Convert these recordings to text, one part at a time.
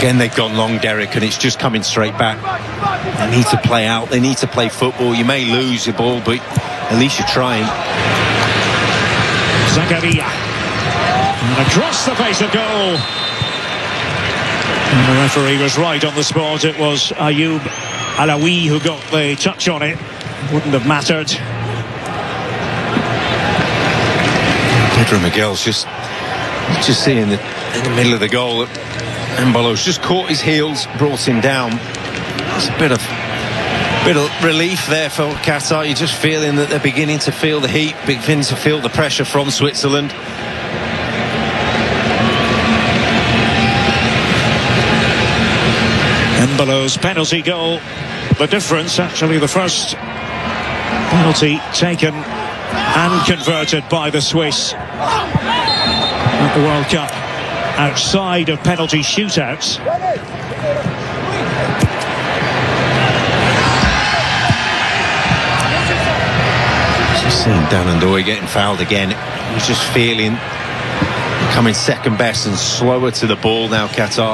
Again, they've gone long, Derek, and it's just coming straight back. They need to play out. They need to play football. You may lose the ball, but at least you're trying. Zakaria. And across the face of goal. And the referee was right on the spot. It was Ayoub Alaoui who got the touch on it. Wouldn't have mattered. Pedro Miguel's just seeing that in the middle of the goal that Embolo's just caught his heels, brought him down. It's a bit of relief there for Qatar. You're just feeling that they're beginning to feel the heat, beginning to feel the pressure from Switzerland. Embolo's penalty goal, the difference, actually the first penalty taken and converted by the Swiss at the World Cup outside of penalty shootouts. Just seeing Dan Ndoye getting fouled again. He's just feeling coming second best and slower to the ball now, Qatar.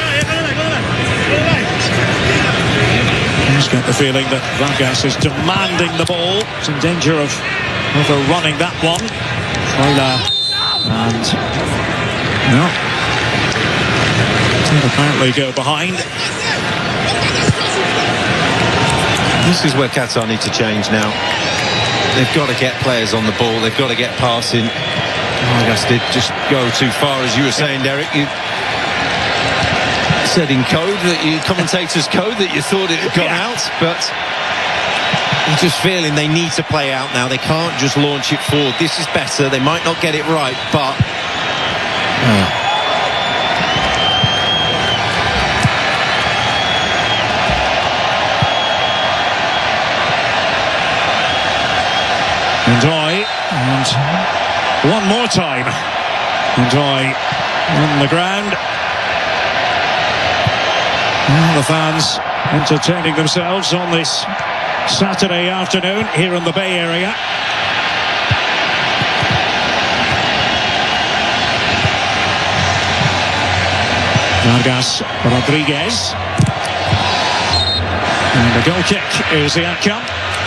Just get the feeling that Vargas is demanding the ball. It's in danger of overrunning that one. And no, did apparently go behind. This is where Qatar need to change now. They've got to get players on the ball. They've got to get passing. Vargas did just go too far, as you were saying, Derek. You said in code that commentators code that you thought it had gone out, but I'm just feeling they need to play out now. They can't just launch it forward. This is better. They might not get it right, but Ndoye, and one more time. Ndoye on the ground. The fans entertaining themselves on this Saturday afternoon here in the Bay Area. Vargas Rodriguez. And the goal kick is the outcome.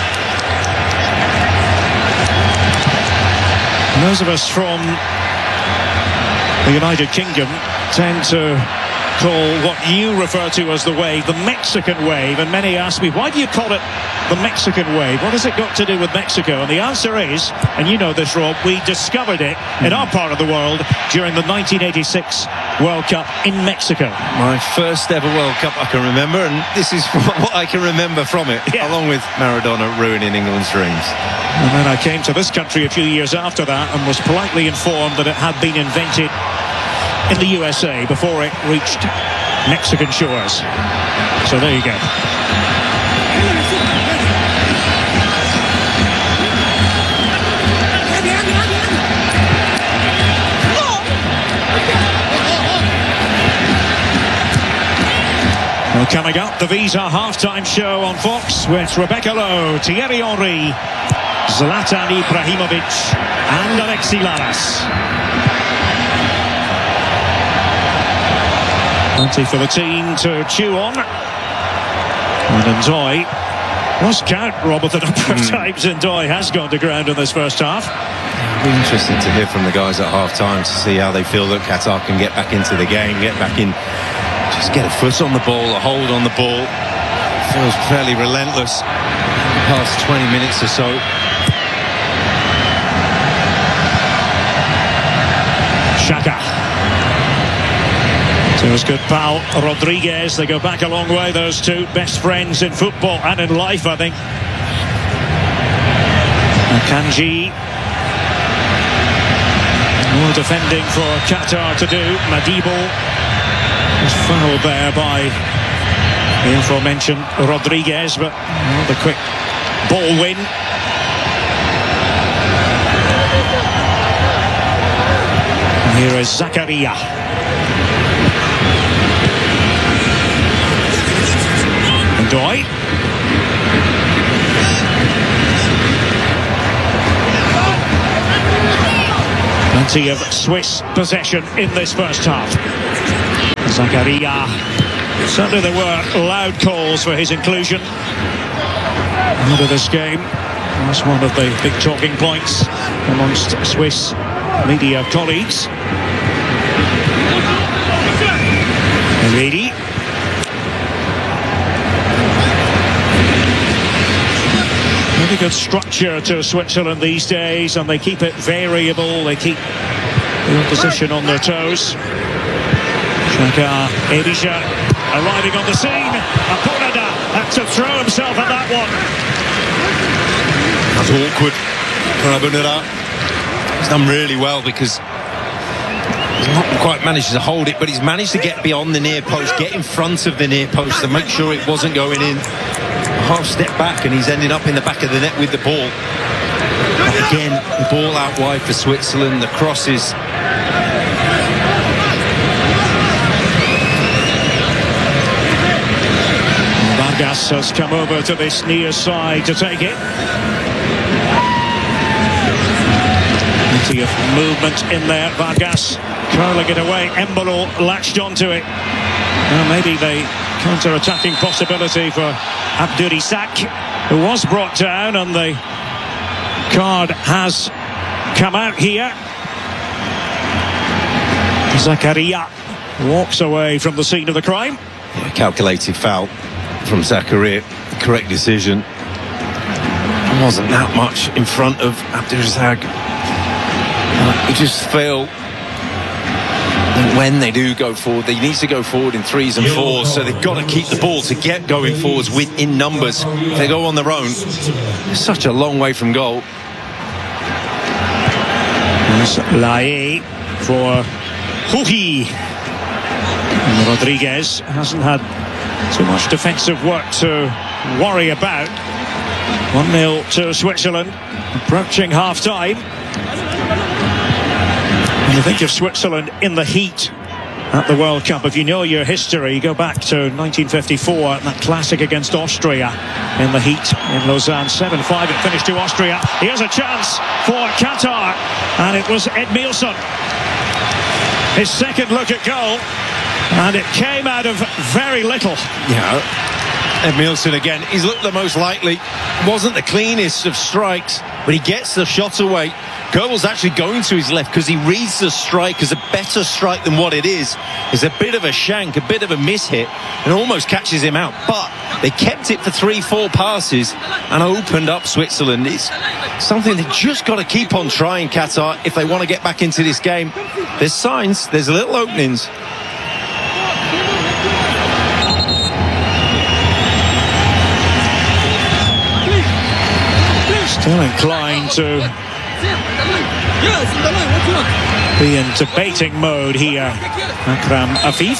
Those of us from the United Kingdom tend to call what you refer to as the wave, the Mexican wave, and many ask me, why do you call it the Mexican wave? What has it got to do with Mexico? And the answer is, and you know this, Rob, we discovered it in our part of the world during the 1986 World Cup in Mexico. My first ever World Cup I can remember, and this is what I can remember from it, along with Maradona ruining England's dreams. And then I came to this country a few years after that and was politely informed that it had been invented in the USA before it reached Mexican shores. So there you go. Well, coming up, the Visa halftime show on Fox with Rebecca Lowe, Thierry Henry, Zlatan Ibrahimovic and Alexis Lalas. Plenty for the team to chew on. And Ndoye lost count, Rob, of the number of times Ndoye has gone to ground in this first half. It'll be interesting to hear from the guys at half-time to see how they feel that Qatar can get back into the game, get back in, just get a foot on the ball, a hold on the ball. Feels fairly relentless the past 20 minutes or so. Xhaka. To his good pal Rodriguez. They go back a long way, those two. Best friends in football and in life, I think. Akanji. More defending for Qatar to do. Madibo was fouled there by the aforementioned Rodriguez, but the quick ball win. And here is Zakaria. Ndoye. Plenty of Swiss possession in this first half. Zakaria. Certainly there were loud calls for his inclusion into this game. That's one of the big talking points amongst Swiss media colleagues. Elvedi. Really good structure to Switzerland these days, and they keep it variable. They keep the opposition on their toes. Shaka Edisha arriving on the scene. Aponada had to throw himself at that one. That's awkward for Aponada. He's done really well because he's not quite managed to hold it, but he's managed to get beyond the near post, get in front of the near post and make sure it wasn't going in. Half step back and he's ending up in the back of the net with the ball. But again, the ball out wide for Switzerland, the crosses. Vargas has come over to this near side to take it. Plenty of movement in there. Vargas curling it away. Embolo latched onto it. Now maybe the counter-attacking possibility for Abdur-Isak, who was brought down, and the card has come out here. Zakaria walks away from the scene of the crime. Yeah, calculated foul from Zakaria. Correct decision. It wasn't that much in front of Abdur-Isak. He just felt when they do go forward, they need to go forward in threes and fours, so they've got to keep the ball to get going forwards within numbers. If they go on their own, it's such a long way from goal. Lae for Huhi. And Rodriguez hasn't had too much defensive work to worry about. 1-0 to Switzerland, approaching half-time. When you think of Switzerland in the heat at the World Cup, if you know your history, you go back to 1954, that classic against Austria in the heat in Lausanne. 7-5, it finished to Austria. Here's a chance for Qatar, and it was Edmilson. His second look at goal, and it came out of very little. Yeah, Edmilson again, he's looked the most likely. Wasn't the cleanest of strikes, but he gets the shot away. Goebel's actually going to his left because he reads the strike as a better strike than what it is. It's a bit of a shank, a bit of a mishit, and almost catches him out. But they kept it for 3-4 passes and opened up Switzerland. It's something they just got to keep on trying, Qatar, if they want to get back into this game. There's signs, there's little openings. Still inclined to be in debating mode here. Akram Afif.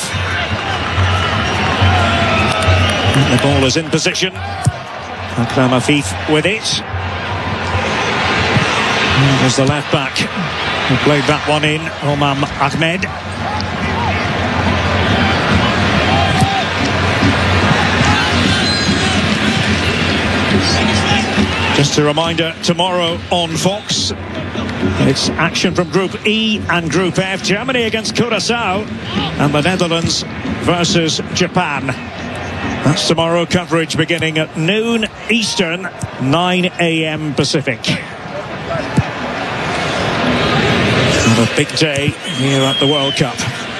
The ball is in position. Akram Afif with it. There's the left back who played that one in, Omam Ahmed. Just a reminder, tomorrow on Fox, it's action from Group E and Group F. Germany against Curaçao and the Netherlands versus Japan. That's tomorrow, coverage beginning at noon Eastern, 9 a.m. Pacific. What a big day here at the World Cup.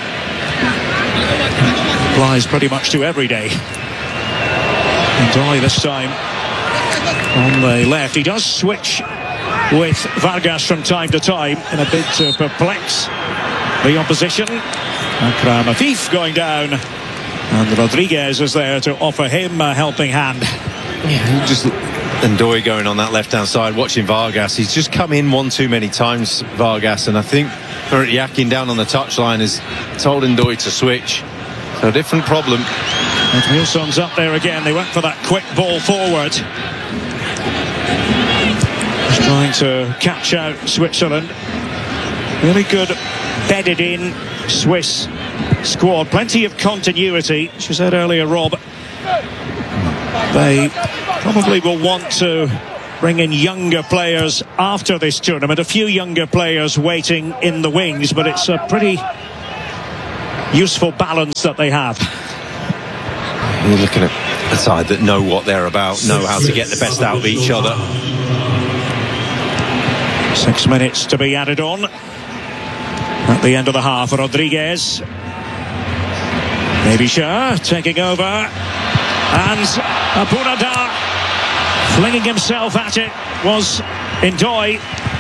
Applies pretty much to every day. And Dolly this time on the left. He does switch with Vargas from time to time in a bid to perplex the opposition. Akram Afif going down, and Rodriguez is there to offer him a helping hand. Yeah, just Ndoye going on that left-hand side, watching Vargas. He's just come in one too many times, Vargas, and I think Yakin down on the touchline has told Ndoye to switch. So a different problem. And Wilson's up there again. They went for that quick ball forward. Just trying to catch out Switzerland. Really good bedded in Swiss squad. Plenty of continuity. As you said earlier, Rob, they probably will want to bring in younger players after this tournament. A few younger players waiting in the wings, but it's a pretty useful balance that they have. You're looking at a side that know what they're about, know how to get the best out of each other. 6 minutes to be added on at the end of the half. Rodriguez, maybe Shah taking over, and Abunadar flinging himself at it was Ndoye,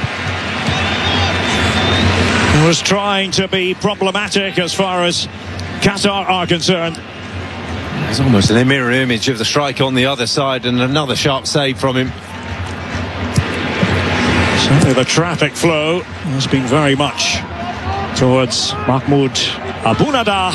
who was trying to be problematic as far as Qatar are concerned. It's almost an mirror image of the strike on the other side, and another sharp save from him. Certainly the traffic flow has been very much towards Mahmoud Abunadar.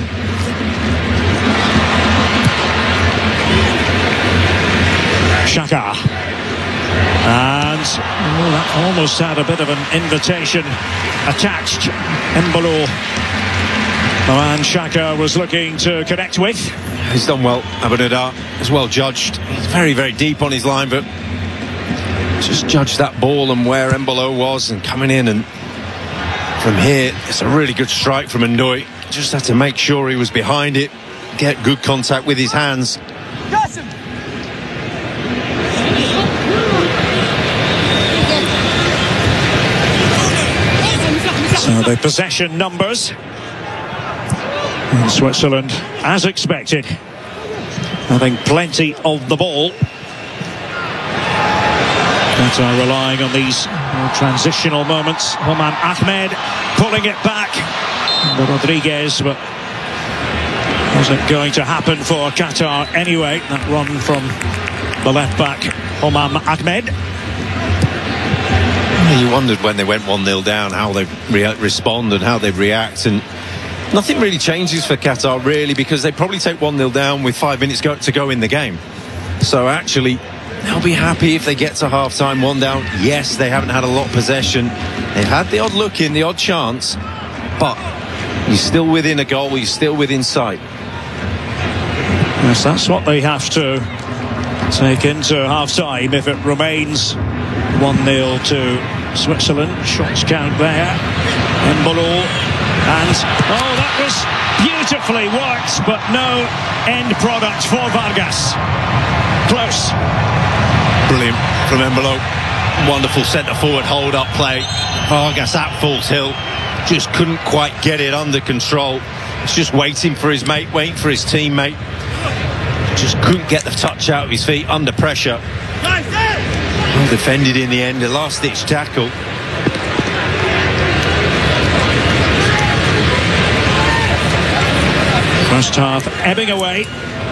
Xhaka. And that almost had a bit of an invitation attached. Embolo, and Xhaka was looking to connect with. He's done well, Abunadar. He's well judged. He's very, very deep on his line, but just judged that ball and where Embolo was and coming in, and from here it's a really good strike from Ndoye. Just had to make sure he was behind it, get good contact with his hands. So the possession numbers in Switzerland, as expected, having plenty of the ball. Qatar relying on these transitional moments. Homan Ahmed pulling it back. Rodriguez, but wasn't going to happen for Qatar anyway. That run from the left back, Homan Ahmed. You wondered when they went 1-0 down how they respond and how they react, and nothing really changes for Qatar really, because they probably take 1-0 down with 5 minutes to go in the game. So actually they'll be happy if they get to half-time 1 down. Yes, they haven't had a lot of possession. They've had the odd look in, the odd chance, but you're still within a goal, you're still within sight. Yes, that's what they have to take into half-time if it remains 1-0 to Switzerland. Shots count there. Embolo, and that was beautifully worked, but no end product for Vargas. Close. Brilliant from Embolo. Wonderful centre-forward hold-up play. Vargas at full tilt, just couldn't quite get it under control. He's just waiting for his mate, waiting for his teammate. Just couldn't get the touch out of his feet under pressure. Well defended in the end, a last-ditch tackle. First half ebbing away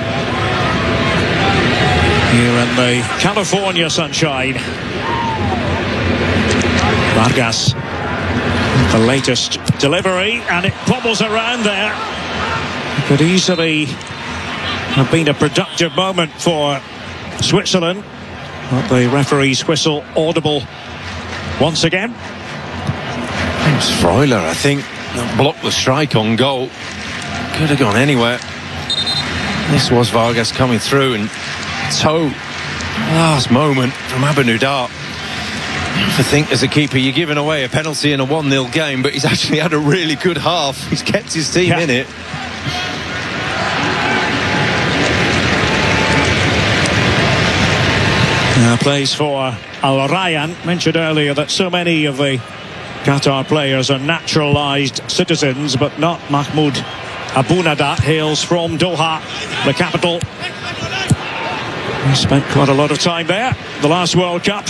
here in the California sunshine. Vargas, the latest delivery, and it bobbles around there. It could easily have been a productive moment for Switzerland, but the referee's whistle audible once again. It was Freuler, I think, that blocked the strike on goal. Could have gone anywhere. This was Vargas coming through, and toe, last moment from Abunadar. I think as a keeper you're giving away a penalty in a 1-0 game, but he's actually had a really good half. He's kept his team in it. Plays for Al Rayyan. Mentioned earlier that so many of the Qatar players are naturalised citizens, but not Mahmoud Abunadar. Hails from Doha, the capital. He spent quite a lot of time there the last World Cup.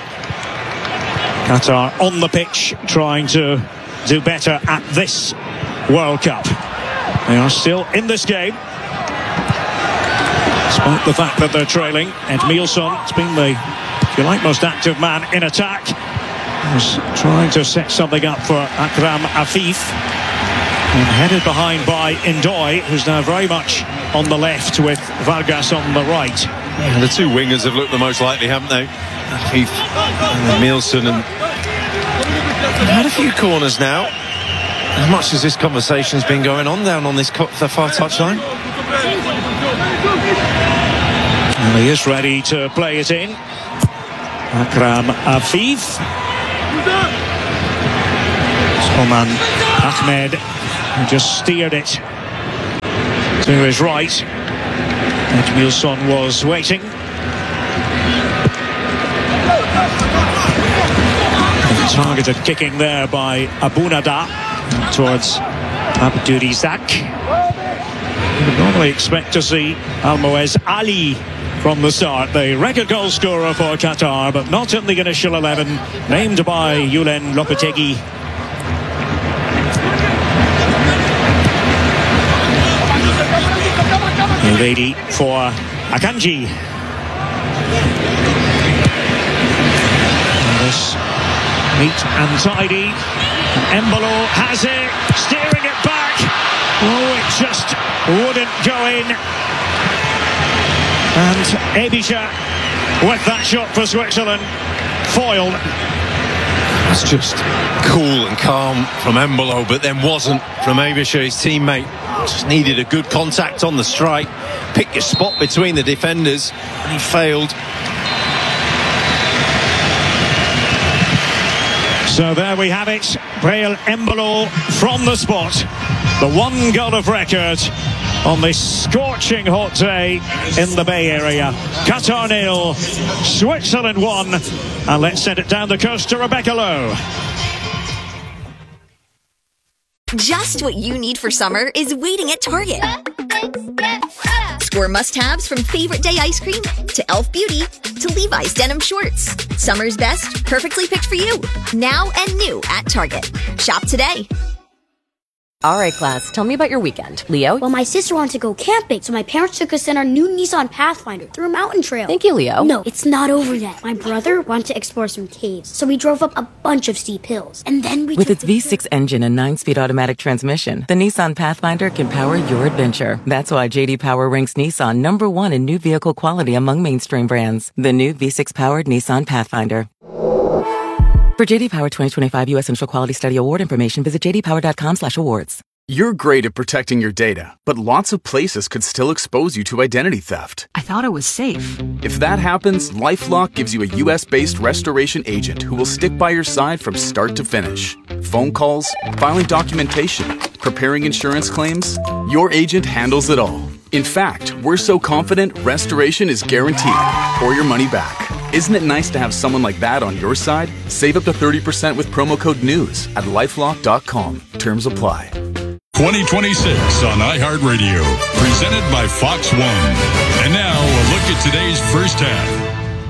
Qatar on the pitch trying to do better at this World Cup. They are still in this game, despite the fact that they're trailing. Edmilson has been the, if you like, most active man in attack. Was trying to set something up for Akram Afif, and headed behind by Ndoye, who's now very much on the left with Vargas on the right. Yeah, the two wingers have looked the most likely, haven't they? Afif and Edmilson, and they've had a few corners now. As much as this conversation's been going on down on this the far touchline. And he is ready to play it in. Akram Afif. Homan Ahmed He just steered it to his right. Edmilson was waiting. Targeted kicking there by Abunada towards Abdurizak. You would normally expect to see Almoez Ali from the start, the record goal scorer for Qatar, but not in the initial 11, named by Yulen Lopetegui. Lady for Akanji. And this neat and tidy. Embolo has it, steering it back. Oh, it just wouldn't go in. And Ebisha with that shot for Switzerland, foiled. It's just cool and calm from Embolo, but then wasn't from Ebisha, his teammate. Just needed a good contact on the strike, pick your spot between the defenders, and he failed. So there we have it, Breel Embolo from the spot. The one goal of record on this scorching hot day in the Bay Area. Qatar 0, Switzerland 1. And let's send it down the coast to Rebecca Lowe. Just what you need for summer is waiting at Target. Score must-haves from Favorite Day ice cream to Elf Beauty to Levi's denim shorts. Summer's best, perfectly picked for you. Now and new at Target. Shop today. All right, class, tell me about your weekend. Leo? Well, my sister wanted to go camping, so my parents took us in our new Nissan Pathfinder through a mountain trail. Thank you, Leo. No, it's not over yet. My brother wanted to explore some caves, so we drove up a bunch of steep hills. And then we With its V6 engine and 9-speed automatic transmission, the Nissan Pathfinder can power your adventure. That's why J.D. Power ranks Nissan #1 in new vehicle quality among mainstream brands. The new V6-powered Nissan Pathfinder. For J.D. Power 2025 U.S. Central Quality Study Award information, visit jdpower.com/awards. You're great at protecting your data, but lots of places could still expose you to identity theft. I thought it was safe. If that happens, LifeLock gives you a U.S.-based restoration agent who will stick by your side from start to finish. Phone calls, filing documentation, preparing insurance claims, your agent handles it all. In fact, we're so confident restoration is guaranteed or your money back. Isn't it nice to have someone like that on your side? Save up to 30% with promo code NEWS at LifeLock.com. Terms apply. 2026 on iHeartRadio, presented by Fox One. And now a look at today's first half.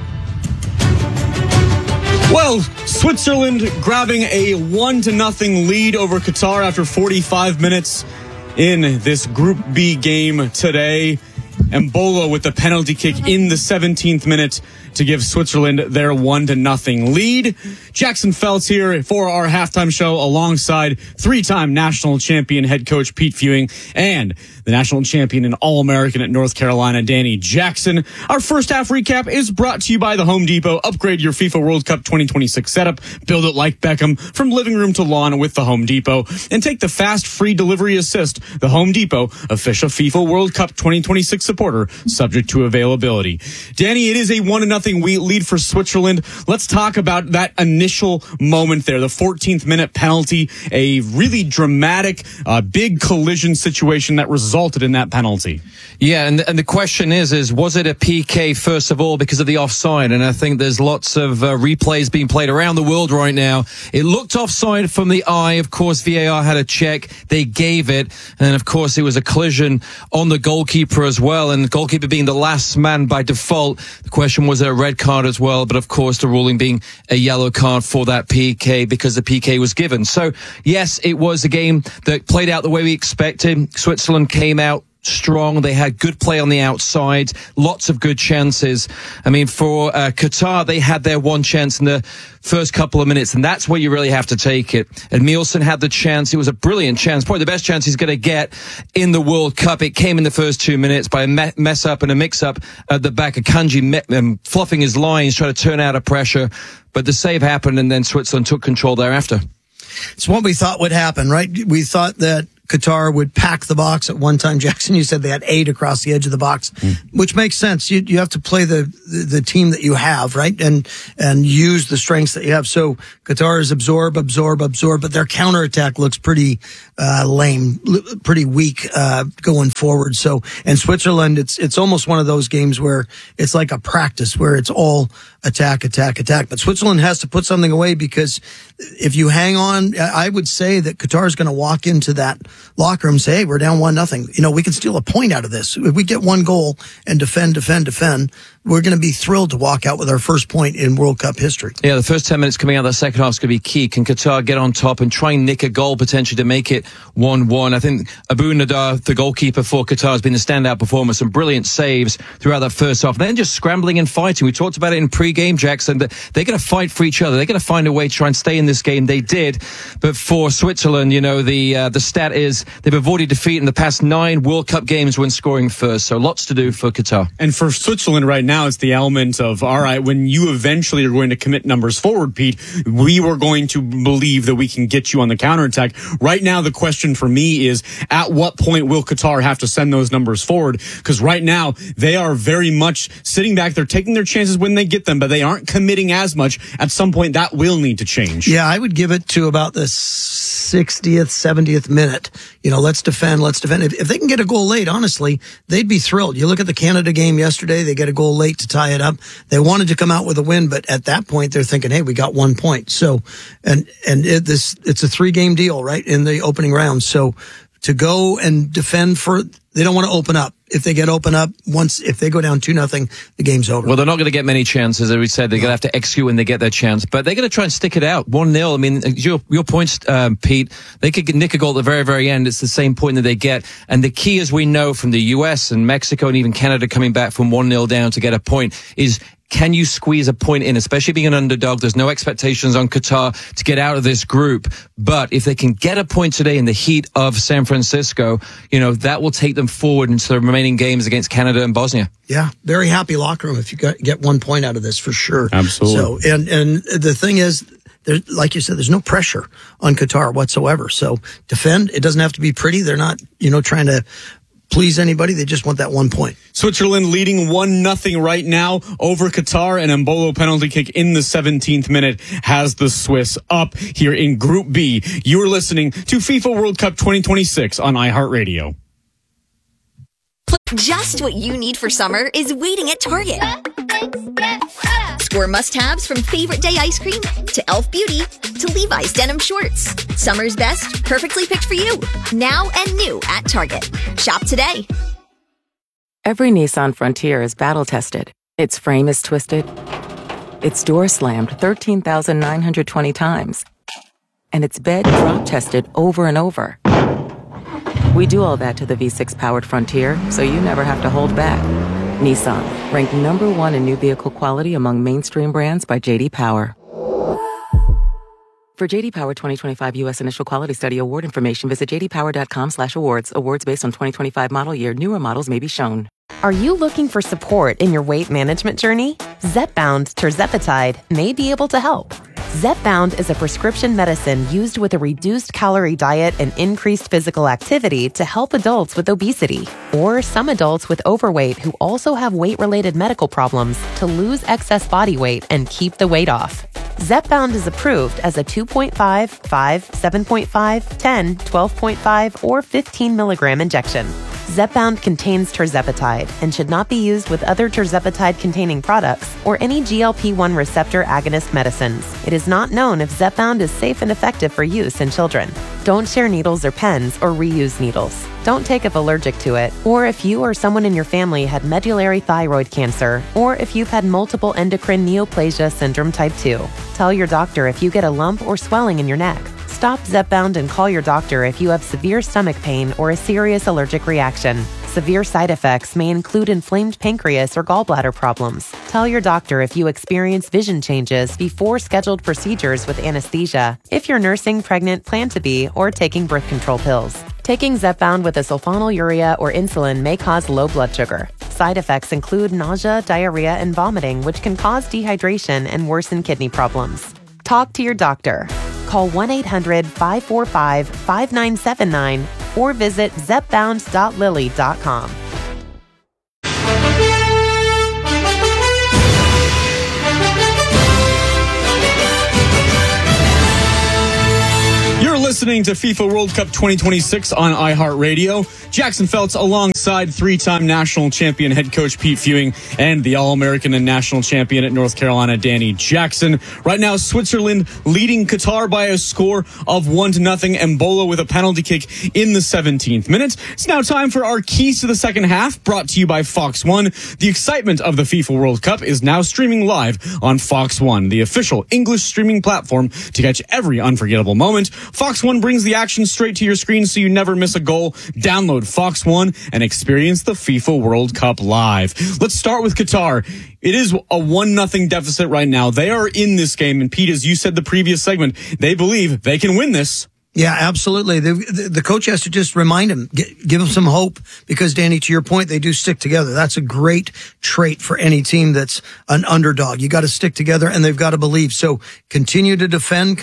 Well, Switzerland grabbing a 1-0 lead over Qatar after 45 minutes in this Group B game today. Embolo with the penalty kick in the 17th minute to give Switzerland their 1-0 lead. Jackson Feltz here for our halftime show alongside three-time national champion head coach Pete Fewing and the national champion and All-American at North Carolina, Danny Jackson. Our first half recap is brought to you by the Home Depot. Upgrade your FIFA World Cup 2026 setup. Build it like Beckham from living room to lawn with the Home Depot. And take the fast free delivery assist. The Home Depot, official FIFA World Cup 2026 supporter, subject to availability. Danny, it is a 1-0 lead for Switzerland. Let's talk about that initial moment there. The 14th minute penalty, a really dramatic, big collision situation that resulted in that penalty. Yeah, and the question is was it a PK first of all because of the offside? And I think there's lots of replays being played around the world right now. It looked offside from the eye. Of course, VAR had a check. They gave it. And of course, it was a collision on the goalkeeper as well. And the goalkeeper being the last man by default. The question was a red card as well. But of course, the ruling being a yellow card for that PK because the PK was given. So yes, it was a game that played out the way we expected. Switzerland came out strong. They had good play on the outside, lots of good chances. I mean, for Qatar, they had their one chance in the first couple of minutes, and that's where you really have to take it. And Edmilson had the chance. It was a brilliant chance, probably the best chance he's going to get in the World Cup. It came in the first 2 minutes by a mess up and a mix up at the back. Akanji fluffing his lines, trying to turn out of pressure. But the save happened, and then Switzerland took control thereafter. It's what we thought would happen, right? We thought that Qatar would pack the box at one time. Jackson, you said they had 8 across the edge of the box, which makes sense. You have to play the team that you have, right? And use the strengths that you have. So Qatar is absorb, but their counterattack looks pretty lame, pretty weak going forward. So, and Switzerland, it's almost one of those games where it's like a practice where it's all attack. But Switzerland has to put something away, because if you hang on, I would say that Qatar is going to walk into that locker room and say, hey, we're down 1-0. We can steal a point out of this. If we get one goal and defend, we're going to be thrilled to walk out with our first point in World Cup history. Yeah, the first 10 minutes coming out of the second half is going to be key. Can Qatar get on top and try and nick a goal potentially to make it 1-1? I think Abu Nadar, the goalkeeper for Qatar, has been the standout performer. Some brilliant saves throughout that first half. And then just scrambling and fighting. We talked about it in pre-game, Jackson. They're going to fight for each other. They're going to find a way to try and stay in this game. They did. But for Switzerland, the stat is they've avoided defeat in the past 9 World Cup games when scoring first. So lots to do for Qatar. And for Switzerland right now, it's the element of, all right, when you eventually are going to commit numbers forward, Pete, we were going to believe that we can get you on the counterattack. Right now, the question for me is, at what point will Qatar have to send those numbers forward? Because right now, they are very much sitting back. They're taking their chances when they get them, but they aren't committing as much. At some point, that will need to change. Yeah, I would give it to about the 60th, 70th minute. Let's defend. If they can get a goal late, honestly, they'd be thrilled. You look at the Canada game yesterday, they get a goal late to tie it up. They wanted to come out with a win, but at that point, they're thinking, hey, we got 1 point. So, it's a 3-game deal, right, in the opening round. So to go and defend they don't want to open up. If they get open up, if they go down 2-0, the game's over. Well, they're not going to get many chances, as we said. They're going to have to execute when they get their chance. But they're going to try and stick it out. 1-0. I mean, your points, Pete, they could nick a goal at the very, very end. It's the same point that they get. And the key, as we know from the US and Mexico and even Canada coming back from 1-0 down to get a point, is can you squeeze a point in, especially being an underdog? There's no expectations on Qatar to get out of this group. But if they can get a point today in the heat of San Francisco, that will take them forward into the remaining games against Canada and Bosnia. Yeah, very happy locker room if you get 1 point out of this, for sure. Absolutely. So, and the thing is, like you said, there's no pressure on Qatar whatsoever. So defend. It doesn't have to be pretty. They're not, trying to please anybody. They just want that 1 point. Switzerland leading 1-0 right now over Qatar. An Embolo penalty kick in the 17th minute has the Swiss up here in Group B. You are listening to FIFA World Cup 2026 on iHeartRadio. Just what you need for summer is waiting at Target. Score must-haves from Favorite Day ice cream to Elf Beauty to Levi's denim shorts. Summer's best, perfectly picked for you. Now and new at Target. Shop today. Every Nissan Frontier is battle-tested. Its frame is twisted. Its door slammed 13,920 times. And its bed drop-tested over and over. We do all that to the V6-powered Frontier, so you never have to hold back. Nissan, ranked #1 in new vehicle quality among mainstream brands by J.D. Power. For J.D. Power 2025 U.S. Initial Quality Study award information, visit jdpower.com/awards. Awards based on 2025 model year. Newer models may be shown. Are you looking for support in your weight management journey? Zepbound tirzepatide may be able to help. Zepbound is a prescription medicine used with a reduced calorie diet and increased physical activity to help adults with obesity or some adults with overweight who also have weight-related medical problems to lose excess body weight and keep the weight off. Zepbound is approved as a 2.5, 5, 7.5, 10, 12.5, or 15 milligram injection. Zepbound contains tirzepatide and should not be used with other tirzepatide-containing products or any GLP-1 receptor agonist medicines. It is not known if Zepbound is safe and effective for use in children. Don't share needles or pens or reuse needles. Don't take if allergic to it, or if you or someone in your family had medullary thyroid cancer, or if you've had multiple endocrine neoplasia syndrome type 2. Tell your doctor if you get a lump or swelling in your neck. Stop Zepbound and call your doctor if you have severe stomach pain or a serious allergic reaction. Severe side effects may include inflamed pancreas or gallbladder problems. Tell your doctor if you experience vision changes before scheduled procedures with anesthesia, if you're nursing, pregnant, plan to be, or taking birth control pills. Taking Zepbound with a sulfonylurea or insulin may cause low blood sugar. Side effects include nausea, diarrhea, and vomiting, which can cause dehydration and worsen kidney problems. Talk to your doctor. Call 1-800-545-5979 or visit zepbound.lily.com. You're listening to FIFA World Cup 2026 on iHeartRadio. Jackson Feltz alongside three-time national champion head coach Pete Fewing and the All-American and national champion at North Carolina, Danny Jackson. Right now, Switzerland leading Qatar by a score of 1-0. Embolo with a penalty kick in the 17th minute. It's now time for our keys to the second half, brought to you by Fox One. The excitement of the FIFA World Cup is now streaming live on Fox One, the official English streaming platform to catch every unforgettable moment. Fox One brings the action straight to your screen so you never miss a goal. Download Fox One and experience the FIFA World Cup live. Let's start with Qatar. It is a 1-0 deficit right now. They are in this game, and Pete, as you said the previous segment, they believe they can win this. Yeah, absolutely. The coach has to just remind him, give him some hope, because, Danny, to your point, they do stick together. That's a great trait for any team that's an underdog. You got to stick together, and they've got to believe. So continue to defend,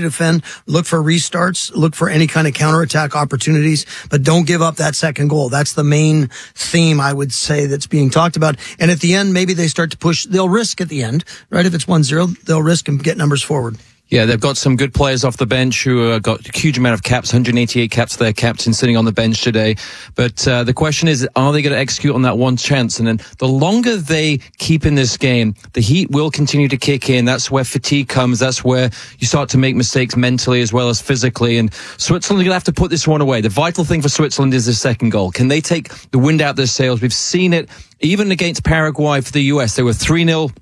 look for restarts, look for any kind of counterattack opportunities, but don't give up that second goal. That's the main theme, I would say, that's being talked about. And at the end, maybe they start to push. They'll risk at the end, right? If it's 1-0, they'll risk and get numbers forward. Yeah, they've got some good players off the bench who got a huge amount of caps, 188 caps for their captain sitting on the bench today. But the question is, are they going to execute on that one chance? And then the longer they keep in this game, the heat will continue to kick in. That's where fatigue comes. That's where you start to make mistakes mentally as well as physically. And Switzerland are going to have to put this one away. The vital thing for Switzerland is the second goal. Can they take the wind out of their sails? We've seen it even against Paraguay for the US. They were 3-0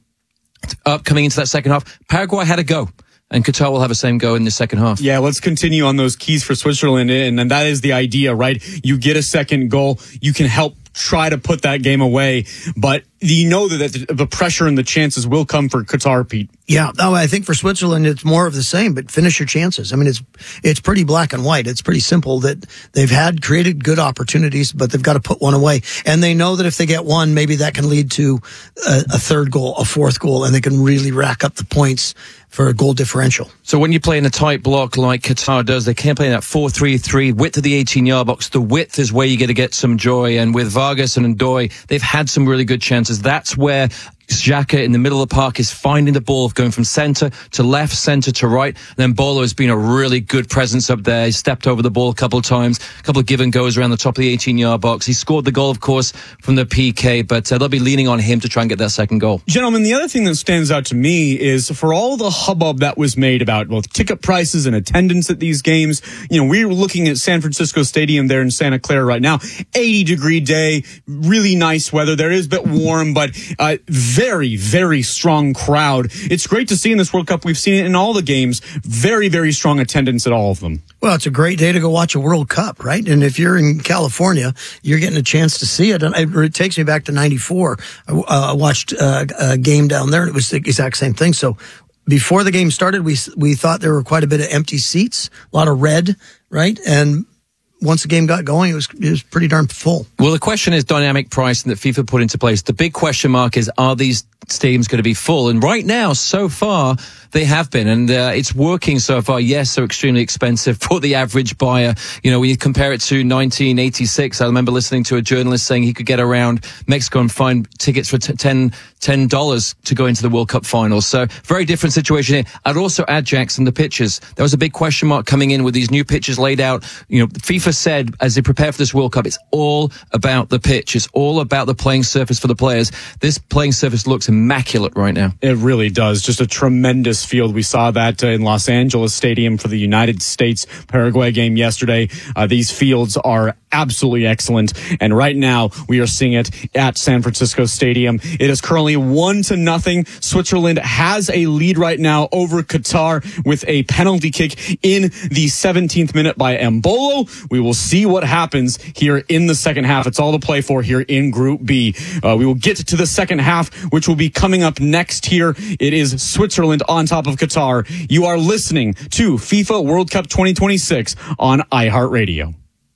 up coming into that second half. Paraguay had a go. And Qatar will have the same go in the second half. Yeah, let's continue on those keys for Switzerland. And that is the idea, right? You get a second goal. You can help try to put that game away. But you know that the pressure and the chances will come for Qatar, Pete. Yeah, no, I think for Switzerland, it's more of the same, but finish your chances. I mean, it's pretty black and white. It's pretty simple that they've created good opportunities, but they've got to put one away. And they know that if they get one, maybe that can lead to a third goal, a fourth goal, and they can really rack up the points for a goal differential. So when you play in a tight block like Qatar does, they can't play in that 4-3-3, width of the 18-yard box. The width is where you get to get some joy. And with Vargas and Ndoye, they've had some really good chances. That's where Xhaka in the middle of the park is finding the ball, going from center to left, center to right. And then Bolo has been a really good presence up there. He stepped over the ball a couple of times, a couple of give and goes around the top of the 18-yard box. He scored the goal, of course, from the PK, but they'll be leaning on him to try and get that second goal. Gentlemen, the other thing that stands out to me is for all the hubbub that was made about both ticket prices and attendance at these games, we're looking at San Francisco Stadium there in Santa Clara right now, 80-degree day, really nice weather. There is a bit warm, but very, very strong crowd. It's great to see in this World Cup. We've seen it in all the games. Very, very strong attendance at all of them. Well, it's a great day to go watch a World Cup, right? And if you're in California, you're getting a chance to see it. And it takes me back to 94. I watched a game down there, and it was the exact same thing. So before the game started, we thought there were quite a bit of empty seats, a lot of red, right? And once the game got going, it was pretty darn full. Well, the question is dynamic pricing that FIFA put into place. The big question mark is, are these stadiums going to be full? And right now, so far, they have been, and it's working so far. Yes, they're extremely expensive for the average buyer. When you compare it to 1986, I remember listening to a journalist saying he could get around Mexico and find tickets for $10 to go into the World Cup final. So very different situation here. I'd also add, Jackson, the pitches. There was a big question mark coming in with these new pitches laid out. FIFA said as they prepare for this World Cup, it's all about the pitch. It's all about the playing surface for the players. This playing surface looks immaculate right now. It really does. Just a tremendous field. We saw that in Los Angeles Stadium for the United States Paraguay game yesterday. These fields are absolutely excellent. And right now we are seeing it at San Francisco Stadium. It is currently 1-0. Switzerland has a lead right now over Qatar with a penalty kick in the 17th minute by Embolo. We will see what happens here in the second half. It's all to play for here in Group B. We will get to the second half, which will be coming up next here. It is Switzerland on top of Qatar. You are listening to FIFA World Cup 2026 on iHeartRadio.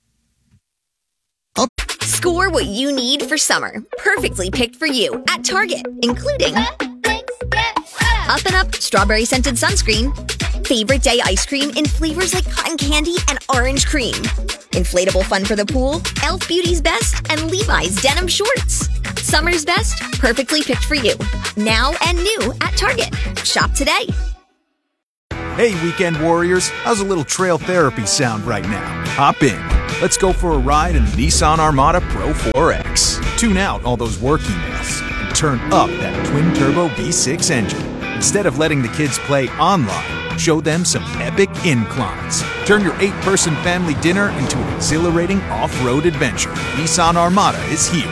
Score what you need for summer. Perfectly picked for you at Target, including Up and Up Strawberry Scented Sunscreen. Favorite Day ice cream in flavors like cotton candy and orange cream. Inflatable fun for the pool, Elf Beauty's Best, and Levi's Denim Shorts. Summer's Best, perfectly picked for you. Now and new at Target. Shop today. Hey, weekend warriors, how's a little trail therapy sound right now? Hop in. Let's go for a ride in the Nissan Armada Pro 4X. Tune out all those work emails and turn up that twin-turbo V6 engine. Instead of letting the kids play online, show them some epic inclines. Turn your 8-person family dinner into an exhilarating off-road adventure. Nissan Armada is here.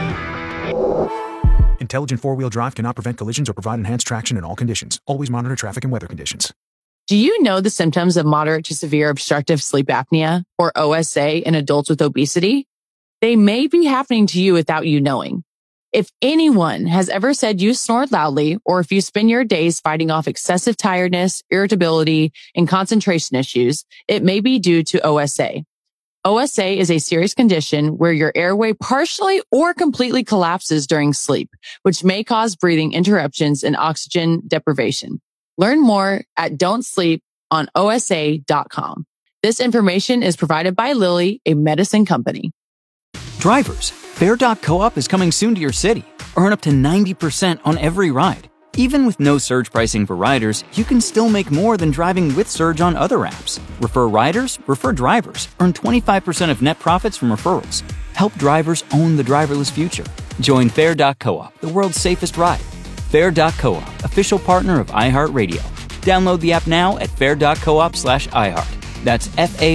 Intelligent four-wheel drive cannot prevent collisions or provide enhanced traction in all conditions. Always monitor traffic and weather conditions. Do you know the symptoms of moderate to severe obstructive sleep apnea, or OSA, in adults with obesity? They may be happening to you without you knowing. If anyone has ever said you snore loudly, or if you spend your days fighting off excessive tiredness, irritability, and concentration issues, it may be due to OSA. OSA is a serious condition where your airway partially or completely collapses during sleep, which may cause breathing interruptions and oxygen deprivation. Learn more at don'tsleeponosa.com. This information is provided by Lilly, a medicine company. Drivers, Fair.coop is coming soon to your city. Earn up to 90% on every ride. Even with no surge pricing for riders, you can still make more than driving with Surge on other apps. Refer riders, refer drivers. Earn 25% of net profits from referrals. Help drivers own the driverless future. Join Fair.coop, the world's safest ride. Fair.coop, official partner of iHeartRadio. Download the app now at fair.coop/iHeart. That's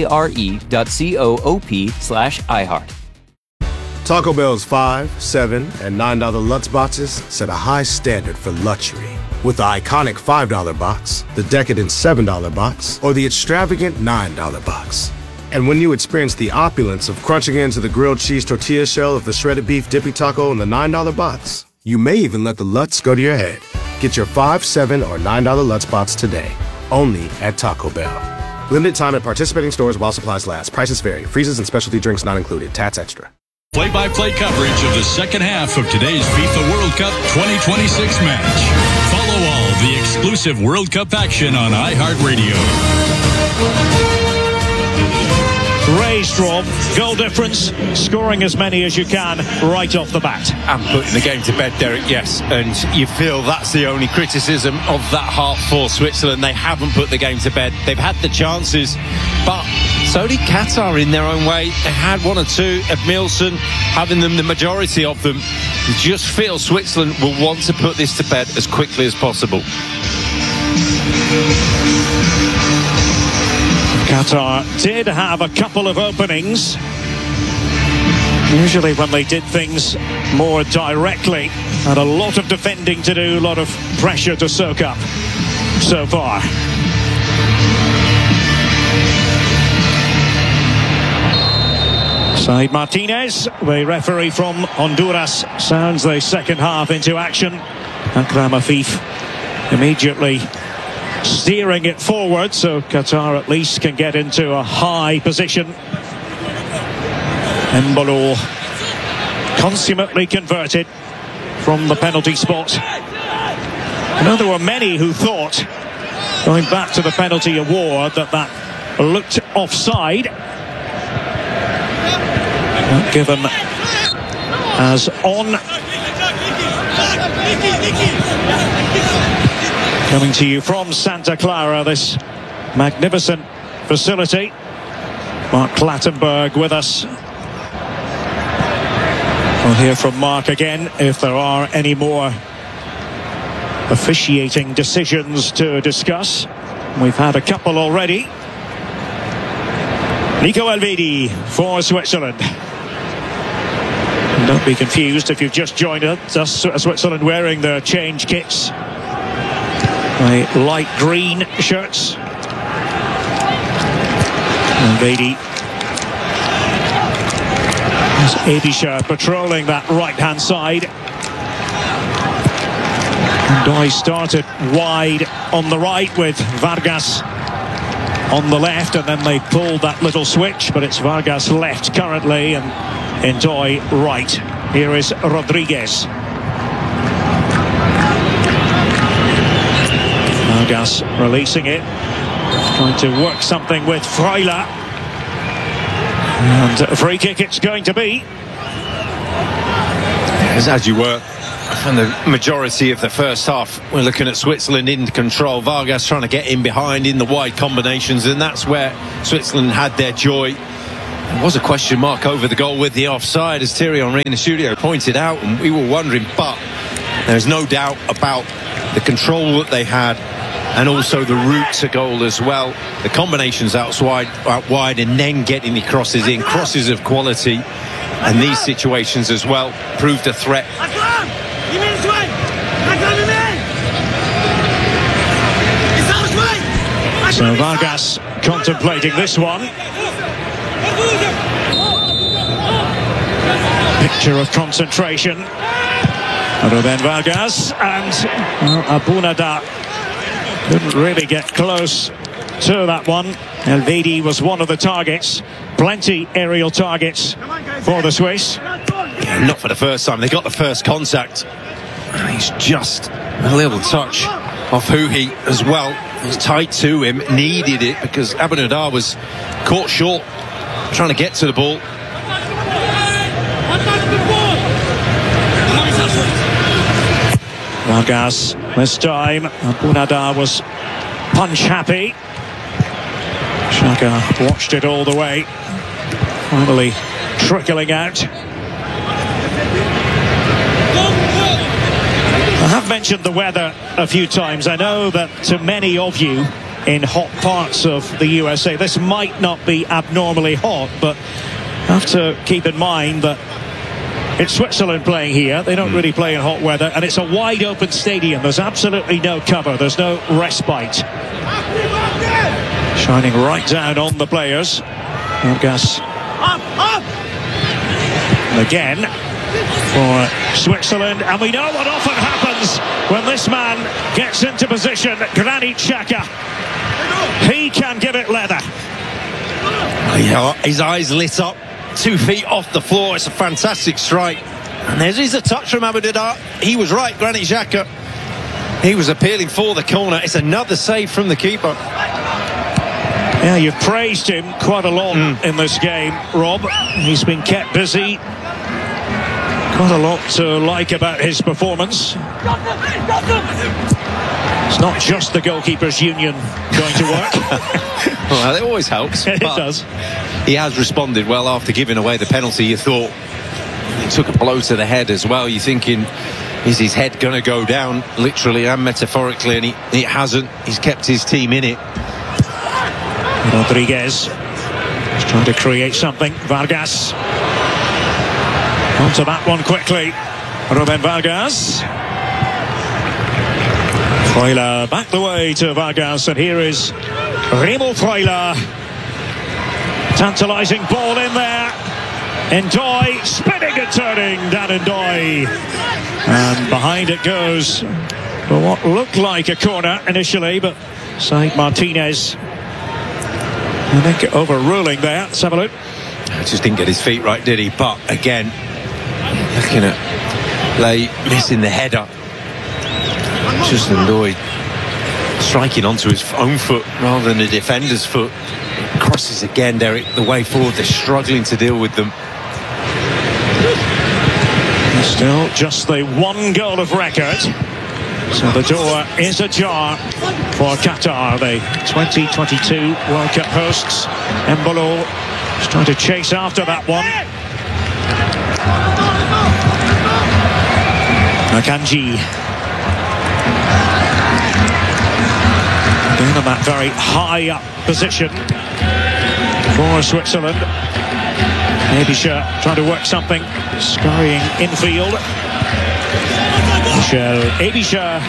FARE.coop/iHeart. Taco Bell's $5, $7, and $9 Lutz boxes set a high standard for luxury. With the iconic $5 box, the decadent $7 box, or the extravagant $9 box. And when you experience the opulence of crunching into the grilled cheese tortilla shell of the shredded beef dippy taco in the $9 box, you may even let the Lutz go to your head. Get your $5, $7, or $9 Lutz box today, only at Taco Bell. Limited time at participating stores while supplies last. Prices vary. Freezes and specialty drinks not included. Tats extra. Play-by-play coverage of the second half of today's FIFA World Cup 2026 match. Follow all the exclusive World Cup action on iHeartRadio. Ray Strom, goal difference, scoring as many as you can right off the bat. And putting the game to bed, Derek, yes. And you feel that's the only criticism of that half for Switzerland. They haven't put the game to bed. They've had the chances, but so did Qatar in their own way. They had one or two. Emilson having them, the majority of them. You just feel Switzerland will want to put this to bed as quickly as possible. Qatar did have a couple of openings. Usually when they did things more directly, had a lot of defending to do, a lot of pressure to soak up so far. Said Martinez, the referee from Honduras, sounds the second half into action. Akram Afif immediately steering it forward, so Qatar at least can get into a high position. Embolo consummately converted from the penalty spot. I know there were many who thought, going back to the penalty award, that looked offside. Not given as on. Coming to you from Santa Clara, this magnificent facility. Mark Clattenburg with us. We'll hear from Mark again if there are any more officiating decisions to discuss. We've had a couple already. Nico Elvedi for Switzerland. And don't be confused if you've just joined us. Switzerland wearing their change kits. My light green shirts. Elvedi. Edisha patrolling that right-hand side. Doi started wide on the right with Vargas on the left, and then they pulled that little switch, but it's Vargas left currently and Doi right. Here is Rodriguez. Vargas releasing it, trying to work something with Freuler. And a free kick it's going to be. As you were from the majority of the first half, we're looking at Switzerland in control. Vargas trying to get in behind in the wide combinations, and that's where Switzerland had their joy. There was a question mark over the goal with the offside, as Thierry Henry in the studio pointed out, and we were wondering, but there's no doubt about the control that they had and also the route to goal as well. The combinations out wide and then getting the crosses in, crosses of quality, and these situations as well proved a threat. So Vargas contemplating this one. Picture of concentration. Ruben Vargas and Abunada couldn't really get close to that one. Elvedi was one of the targets. Plenty aerial targets for the Swiss. Yeah, not for the first time. They got the first contact. He's just a little touch off Huhi as well. He was tight to him, needed it because Abunada was caught short trying to get to the ball. Vargas this time. Abunada was punch happy. Xhaka watched it all the way, finally trickling out. I have mentioned the weather a few times. I know that to many of you in hot parts of the USA, this might not be abnormally hot, but have to keep in mind that it's Switzerland playing here. They don't really play in hot weather, and it's a wide open stadium. There's absolutely no cover. There's no respite. Shining right down on the players. Vargas. Again for Switzerland, and we know what often happens when this man gets into position. Granit Xhaka, he can give it leather. Yeah, his eyes lit up, 2 feet off the floor. It's a fantastic strike, and there's a touch from Abunada. He was right, Granit Xhaka. He was appealing for the corner. It's another save from the keeper. Yeah, you've praised him quite a lot in this game, Rob. He's been kept busy. Quite a lot to like about his performance. It's not just the goalkeepers' union going to work. Well, it always helps. It does. He has responded well after giving away the penalty. You thought he took a blow to the head as well. You're thinking, is his head going to go down, literally and metaphorically? And it hasn't. He's kept his team in it. Rodriguez is trying to create something. Vargas onto that one quickly. Ruben Vargas. Freuler back the way to Vargas, and here is Remo Freuler. Tantalising ball in there. N'Doye spinning and turning. Dan N'Doye. And behind it goes for what looked like a corner initially, but Said Martinez, I think, overruling there. Let's have a look. Just didn't get his feet right, did he? But again, looking at Lay missing the header. Just N'Doye striking onto his own foot rather than the defender's foot. Crosses again, Derek, the way forward. They're struggling to deal with them. Still just the one goal of record. So the door is ajar for Qatar, the 2022 World Cup hosts. Embolo is trying to chase after that one. Akanji. Down in that very high up position for Switzerland. Ebischer trying to work something, scurrying infield. Michel Ebischer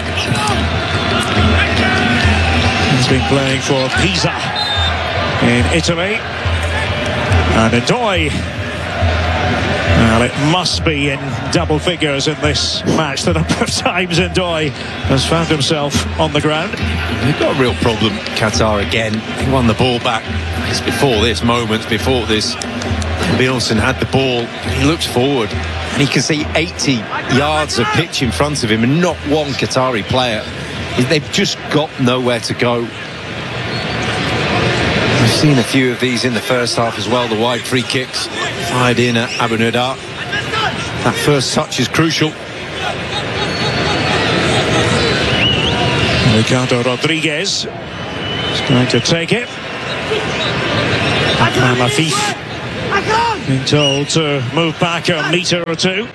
has been playing for Pisa in Italy. And N'Doye, well, it must be in double figures in this match. The number of times N'Doye has found himself on the ground. They've got a real problem, Qatar, again. He won the ball back. It's before this, moments before this. Bielsen had the ball. He looks forward and he can see 80 yards of pitch in front of him, and not one Qatari player they've just got nowhere to go. We've seen a few of these in the first half as well, the wide free kicks fired in at Abu Nida. That first touch is crucial. Ricardo Rodriguez is going to take it. Akram Afif being told to move back a metre or two.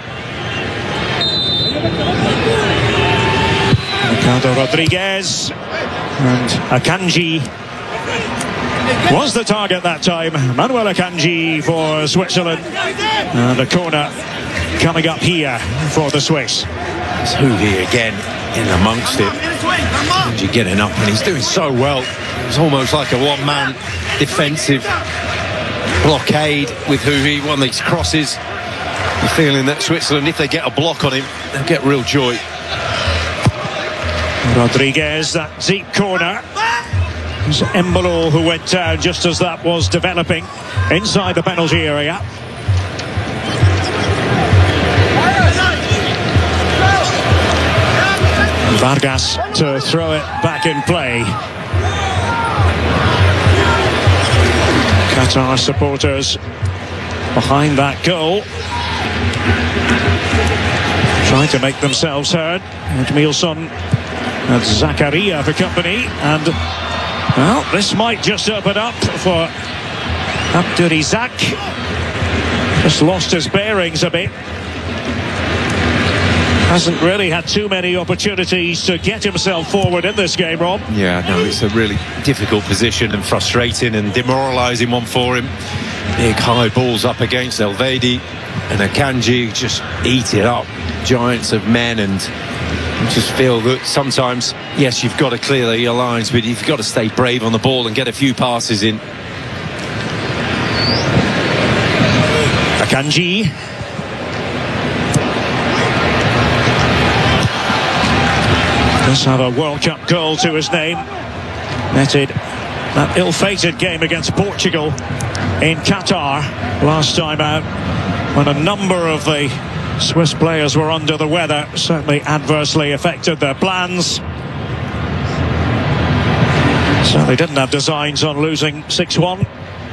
Ricardo Rodriguez and Akanji was the target that time. Manuel Akanji for Switzerland, and a corner coming up here for the Swiss. It's Huhi again in amongst it. Akanji getting up, and he's doing so well. It's almost like a one-man defensive blockade with Huhi. One of these crosses, the feeling that Switzerland, if they get a block on him, they'll get real joy. Rodriguez, that deep corner. It was Embolo who went down just as that was developing inside the penalty area. Vargas to throw it back in play. Qatar supporters behind that goal, trying to make themselves heard. Edmilson and Zakaria for company, and well, this might just open up for Abdurizak. Just lost his bearings a bit. Hasn't really had too many opportunities to get himself forward in this game, Rob. Yeah, no, it's a really difficult position and frustrating and demoralising one for him. Big high balls up against Elvedi, and Akanji just eat it up. Giants of men, and just feel that sometimes, yes, you've got to clear your lines, but you've got to stay brave on the ball and get a few passes in. Akanji. Does have a World Cup goal to his name. Netted that ill-fated game against Portugal in Qatar last time out, when a number of the Swiss players were under the weather. Certainly adversely affected their plans. So they didn't have designs on losing 6-1.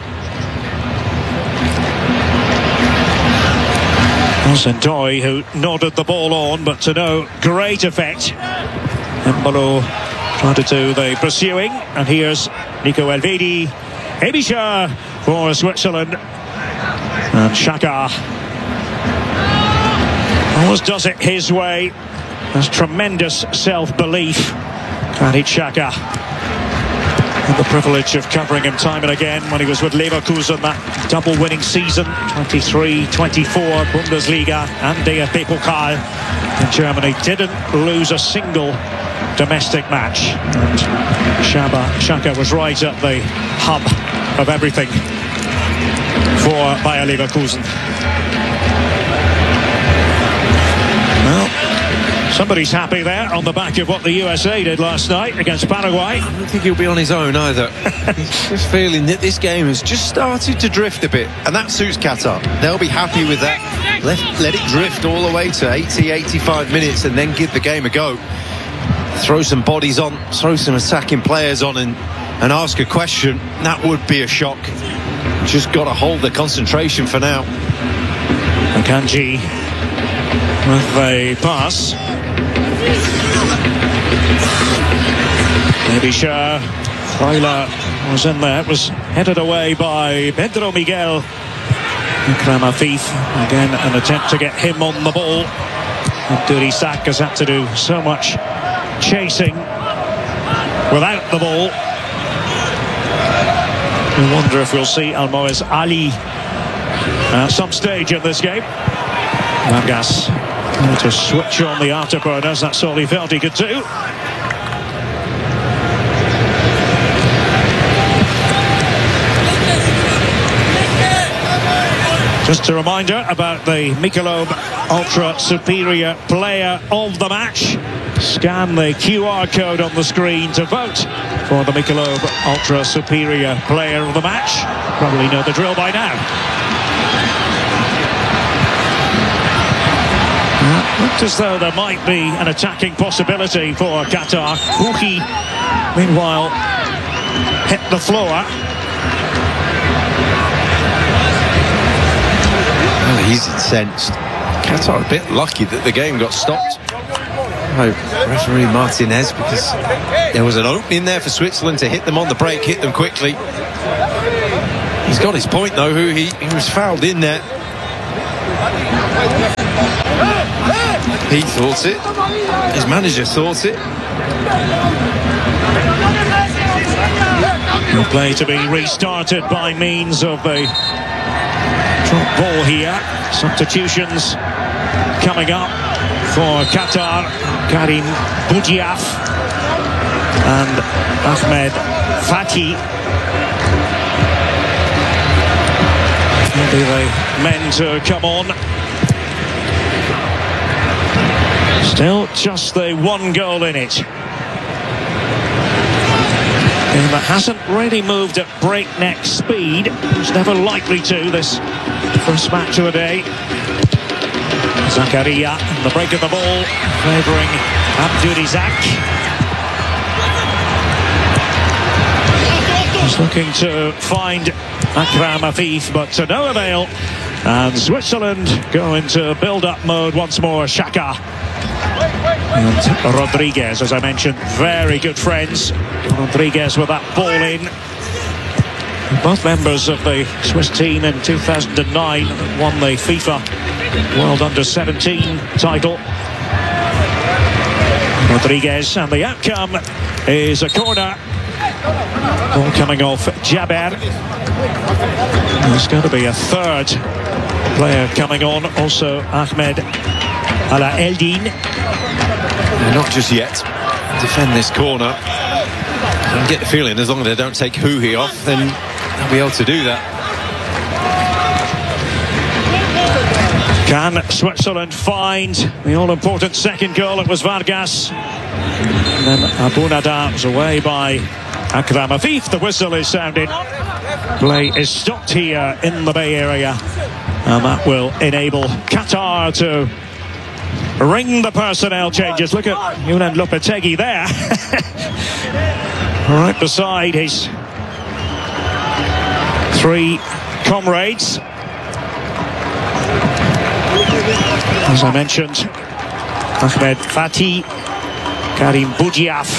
Zendoy, who nodded the ball on, but to no great effect. Embolo tried to do the pursuing, and here's Nico Elvedi. Ebisha for Switzerland, and Xhaka always does it his way. Has tremendous self-belief. Granit Xhaka had the privilege of covering him time and again when he was with Leverkusen, that double winning season, 23-24 Bundesliga and DFB Pokal in Germany. Didn't lose a single domestic match, and Xhaka was right at the hub of everything for Bayer Leverkusen. Well, somebody's happy there on the back of what the USA did last night against Paraguay. I don't think he'll be on his own either. He's just feeling that this game has just started to drift a bit, and that suits Qatar. They'll be happy with that. Let it drift all the way to 80, 85 minutes, and then give the game a go. Throw some bodies on, throw some attacking players on, and ask a question. That would be a shock. Just got to hold the concentration for now. Akanji with the pass. Ebisha. Freuler was in there. It was headed away by Pedro Miguel. Akram Afif, again an attempt to get him on the ball. Abdurizak has had to do so much chasing without the ball. I wonder if we'll see Almoez Ali at some stage in this game. Vargas to switch on the afterburners. That's all he felt he could do. Just a reminder about the Michelob Ultra Superior Player of the Match. Scan the QR code on the screen to vote for the Michelob Ultra Superior Player of the Match. Probably know the drill by now. Looked as though there might be an attacking possibility for Qatar. Houhi, meanwhile, hit the floor. Well, he's incensed. Qatar a bit lucky that the game got stopped by referee Martinez, because there was an opening there for Switzerland to hit them on the break, hit them quickly. He's got his point though, he was fouled in there. He thought it. His manager thought it. The play to be restarted by means of a drop ball here. Substitutions coming up for Qatar. Karim Boudiaf and Ahmed Fatih. Maybe the men to come on. Still just the one goal in it. Game that hasn't really moved at breakneck speed. It's never likely to, this first match of the day. Zakaria, the break of the ball, favouring Abdurizak. He's looking to find Akram Afif, but to no avail. And Switzerland go into build-up mode once more. Xhaka and Rodriguez, as I mentioned, very good friends. Rodriguez with that ball in. Both members of the Swiss team in 2009 won the FIFA World Under-17 title. Rodriguez, and the outcome is a corner. Ball coming off Jaber. There's going to be a third player coming on, also Ahmed Ala Eldin. Not just yet. Defend this corner. I get the feeling as long as they don't take Houhi off, then they'll be able to do that. Can Switzerland find the all-important second goal? It was Vargas. And then Abu Nada was away by Akram Afif. The whistle is sounded. Play is stopped here in the Bay Area. And that will enable Qatar to ring the personnel changes. Look at Younan Lopetegui there. Right beside his three comrades. As I mentioned, Ahmed Fatih, Karim Boudiaf,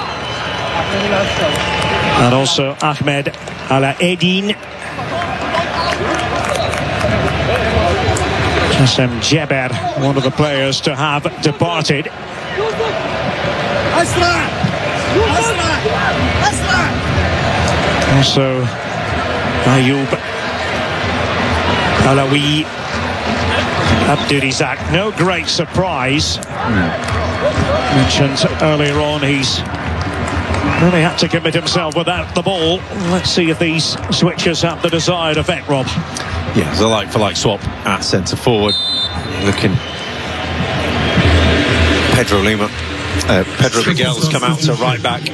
and also Ahmed Ala Eldin. Kassem Jaber, one of the players to have departed. Also Ayoub Alawi, Abdurizak. No great surprise. Mentioned earlier on, he's really had to commit himself without the ball. Let's see if these switches have the desired effect, Rob. Yeah, it's a like-for-like swap at centre forward. Looking, Pedro Miguel's come out to right back.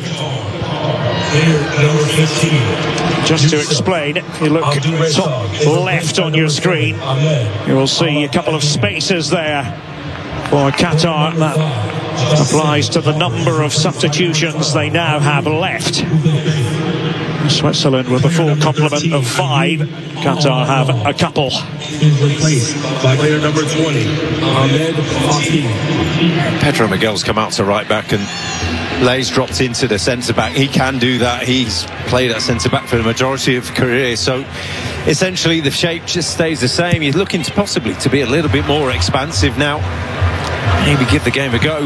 Just to explain, if you look top left on your screen, you will see a couple of spaces there for Qatar. That applies to the number of substitutions they now have left. Switzerland with a full complement of 5. Qatar have a couple. Replaced by player number 20, Ahmed Fatih. Pedro Miguel's come out to right back, and Lay's dropped into the centre-back. He can do that. He's played at centre-back for the majority of his career. So essentially the shape just stays the same. He's looking to possibly to be a little bit more expansive now. Maybe give the game a go.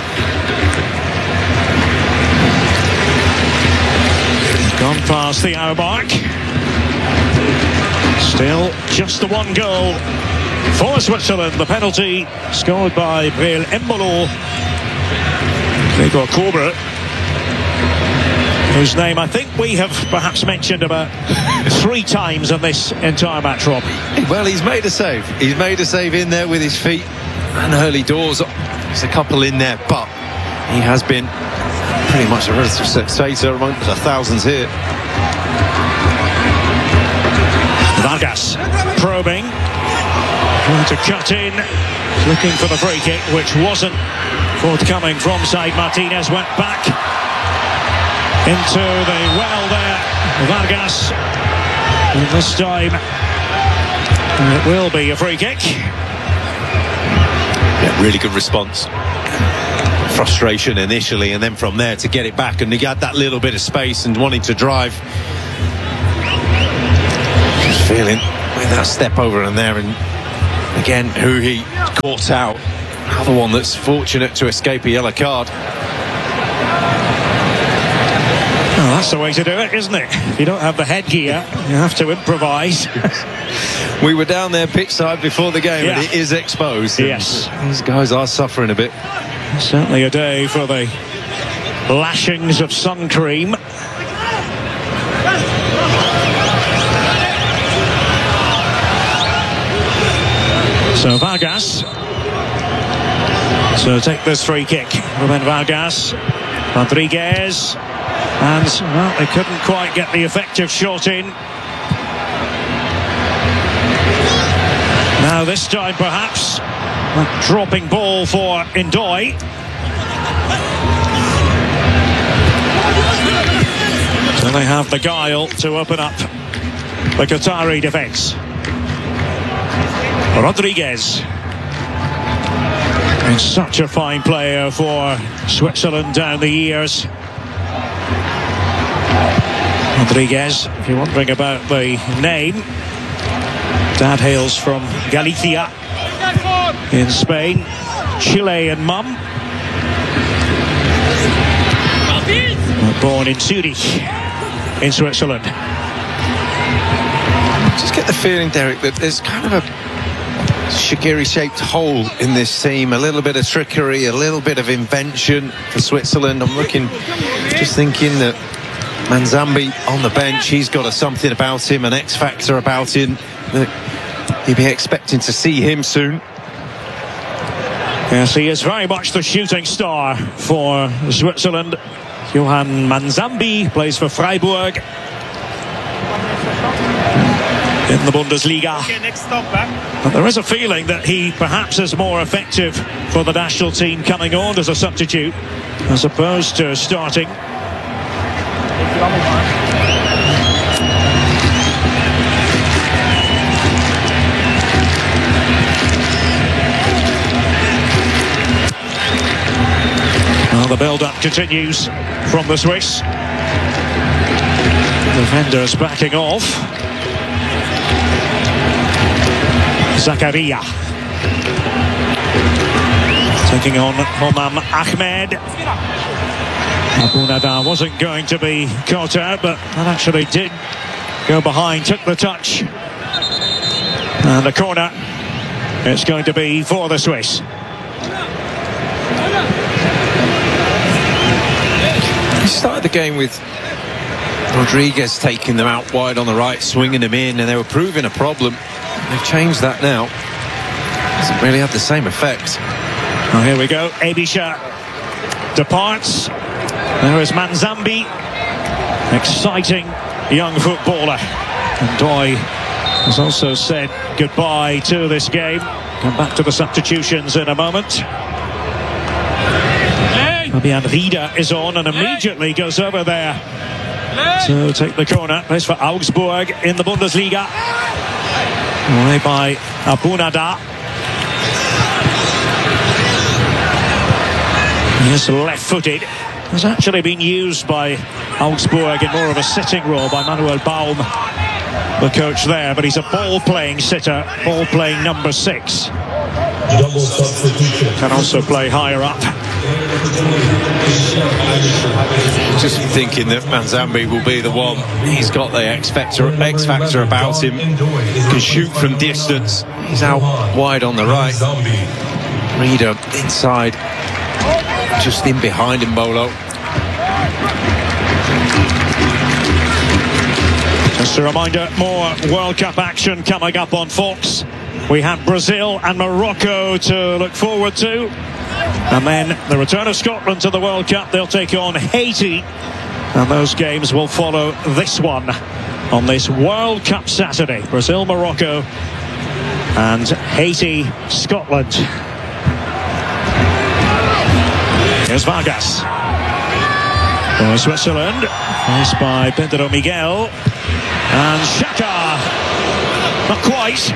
Gone past the hour mark. Still just the one goal for Switzerland. The penalty scored by Breel Embolo. Gregor Kobel, whose name I think we have perhaps mentioned about 3 times on this entire match, Rob. Well, he's made a save. He's made a save in there with his feet and early doors. There's a couple in there, but he has been pretty much a relative spectator among the thousands here. Vargas probing. Trying to cut in, looking for the free kick, which wasn't forthcoming from Said Martinez. Went back into the well there, Vargas. And this time it will be a free kick. Yeah, really good response. Frustration initially, and then from there to get it back, and he had that little bit of space and wanting to drive. Just feeling with that step over and there, and again, who he caught out. Another one that's fortunate to escape a yellow card. Well, that's the way to do it, isn't it? If you don't have the headgear, you have to improvise. We were down there pitch side before the game, and it is exposed. Yes. These guys are suffering a bit. Certainly a day for the lashings of sun cream. So Vargas to take this free kick. Ruben Vargas, Rodriguez, and well, they couldn't quite get the effective shot in. Now this time perhaps a dropping ball for Ndoye. So they have the guile to open up the Qatari defence. Rodriguez. And such a fine player for Switzerland down the years. Rodriguez, if you're wondering about the name, dad hails from Galicia in Spain, Chilean mum. Born in Zurich in Switzerland. Just get the feeling, Derek, that there's kind of a Shaqiri-shaped hole in this team. A little bit of trickery, a little bit of invention for Switzerland. I'm just thinking that Manzambi on the bench, he's got something about him, an X factor about him that you'd be expecting to see him soon. Yes, he is very much the shooting star for Switzerland. Johan Manzambi plays for Freiburg in the Bundesliga. But there is a feeling that he perhaps is more effective for the national team coming on as a substitute as opposed to starting. Well, the build-up continues from the Swiss. Defenders backing off. Zakaria taking on Homam Ahmed. Abunada wasn't going to be caught out, but that actually did go behind, took the touch. And the corner, it's going to be for the Swiss. He started the game with Rodriguez taking them out wide on the right, swinging them in, and they were proving a problem. They've changed that now. Doesn't really have the same effect. Well, here we go. Ebisha departs. There is Manzambi. Exciting young footballer. And Ndoye has also said goodbye to this game. Come back to the substitutions in a moment. Fabian Rieder is on and immediately goes over there to take the corner. Plays for Augsburg in the Bundesliga. Away by Abunada. He's left-footed. Has actually been used by Augsburg in more of a sitting role by Manuel Baum, the coach there. But he's a ball-playing sitter, ball-playing number 6. Can also play higher up. Just thinking that Manzambi will be the one. He's got the X factor about him. Can shoot from distance. He's out wide on the right. Rieder inside, just in behind him, Bolo. Just a reminder, more World Cup action coming up on Fox. We have Brazil and Morocco to look forward to. And then the return of Scotland to the World Cup. They'll take on Haiti. And those games will follow this one on this World Cup Saturday. Brazil, Morocco And Haiti, Scotland. Here's Vargas. For Switzerland. Faced by Pedro Miguel. And Xhaka. Not quite.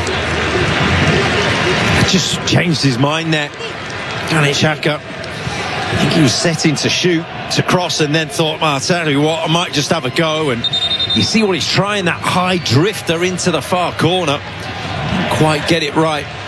Just changed his mind there. Granit Xhaka. I think he was setting to shoot, to cross, and then thought, well, I'll tell you what, I might just have a go. And you see what he's trying, that high drifter into the far corner. Didn't quite get it right.